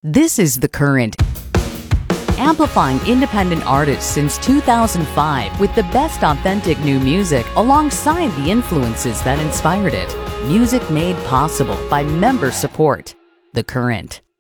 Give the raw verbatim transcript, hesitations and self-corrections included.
This is The Current, amplifying independent artists since two thousand five with the best authentic new music alongside the influences that inspired it. Music made possible by member support. The Current.